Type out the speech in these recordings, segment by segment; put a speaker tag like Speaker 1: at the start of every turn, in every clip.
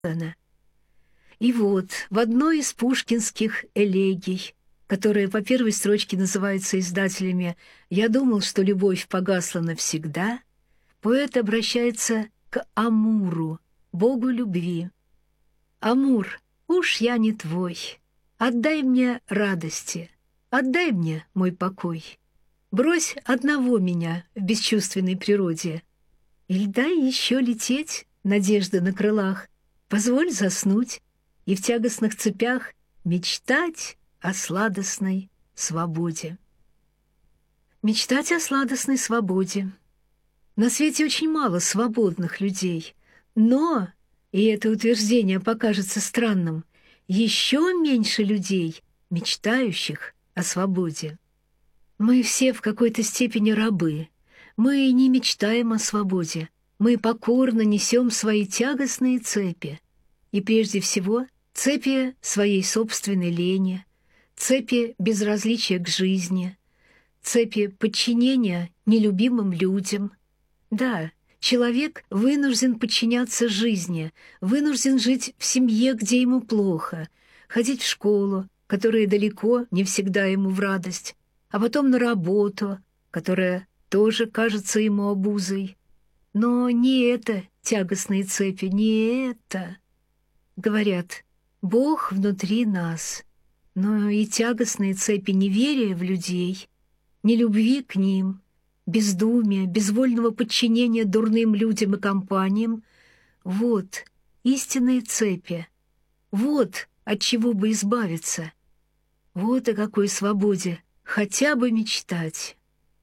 Speaker 1: она. И вот в одной из пушкинских элегий, которая по первой строчке называется издателями «Я думал, что любовь погасла навсегда», поэт обращается к Амуру, богу любви. «Амур, уж я не твой, отдай мне радости, отдай мне мой покой. Брось одного меня в бесчувственной природе. Иль дай еще лететь, надежда на крылах, позволь заснуть и в тягостных цепях мечтать о сладостной свободе». Мечтать о сладостной свободе. На свете очень мало свободных людей, но, и это утверждение покажется странным, еще меньше людей, мечтающих о свободе. Мы все в какой-то степени рабы. Мы не мечтаем о свободе. Мы покорно несем свои тягостные цепи. И прежде всего цепи своей собственной лени, цепи безразличия к жизни, цепи подчинения нелюбимым людям. Да, человек вынужден подчиняться жизни, вынужден жить в семье, где ему плохо, ходить в школу, которая далеко не всегда ему в радость, а потом на работу, которая тоже кажется ему обузой. Но не это тягостные цепи, не это. Говорят, Бог внутри нас, но и тягостные цепи неверия в людей, нелюбви к ним, бездумия, безвольного подчинения дурным людям и компаниям — вот истинные цепи, вот от чего бы избавиться, вот о какой свободе хотя бы мечтать.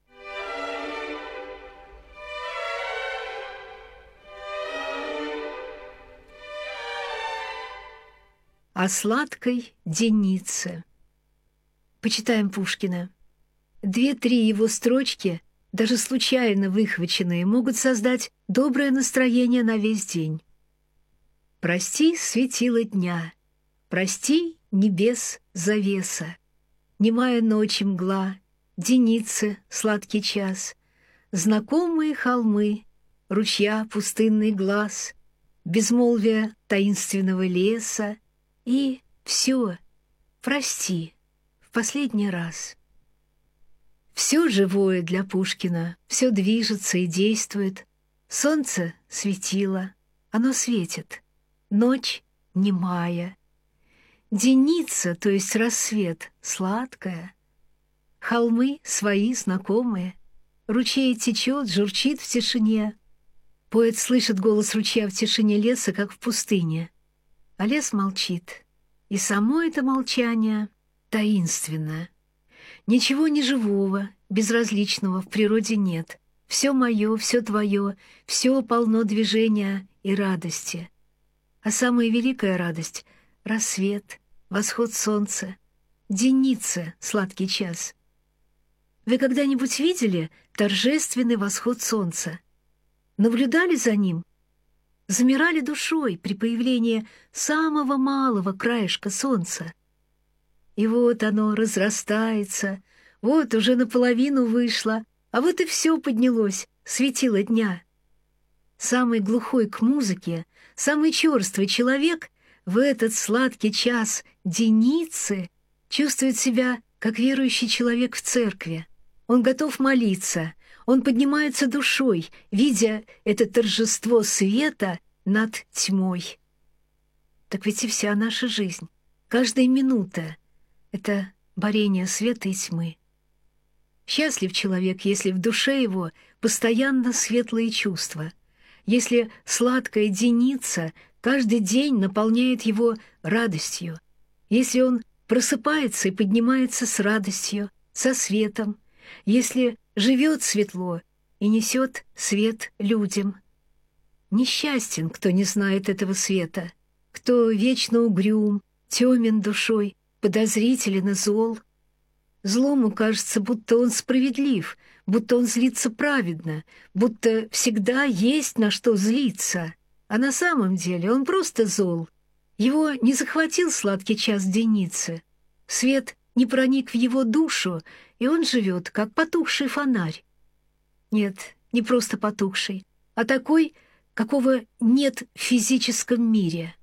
Speaker 1: О сладкой денице. Почитаем Пушкина. 2-3 его строчки, даже случайно выхваченные, могут создать доброе настроение на весь день. «Прости, светило дня, прости, небес завеса, немая ночь мгла, деницы, сладкий час, знакомые холмы, ручья пустынный глаз, безмолвие таинственного леса и все, прости, в последний раз». Все живое для Пушкина, все движется и действует. Солнце светило, оно светит, ночь немая. Деница, то есть рассвет, сладкая. Холмы свои знакомые, ручей течет, журчит в тишине. Поэт слышит голос ручья в тишине леса, как в пустыне. А лес молчит, и само это молчание таинственно. Ничего неживого, безразличного в природе нет. Все мое, все твое, все полно движения и радости. А самая великая радость — рассвет, восход солнца, деница, сладкий час. Вы когда-нибудь видели торжественный восход солнца? Наблюдали за ним? Замирали душой при появлении самого малого краешка солнца? И вот оно разрастается, вот уже наполовину вышло, а вот и все поднялось, светило дня. Самый глухой к музыке, самый черствый человек в этот сладкий час деницы чувствует себя, как верующий человек в церкви. Он готов молиться, он поднимается душой, видя это торжество света над тьмой. Так ведь и вся наша жизнь, каждая минута — это борение света и тьмы. Счастлив человек, если в душе его постоянно светлые чувства, если сладкая деница каждый день наполняет его радостью, если он просыпается и поднимается с радостью, со светом, если живет светло и несет свет людям. Несчастен, кто не знает этого света, кто вечно угрюм, темен душой, подозрителен и зол. Злому кажется, будто он справедлив, будто он злится праведно, будто всегда есть на что злиться. А на самом деле он просто зол. Его не захватил сладкий час деницы. Свет не проник в его душу, и он живет, как потухший фонарь. Нет, не просто потухший, а такой, какого нет в физическом мире.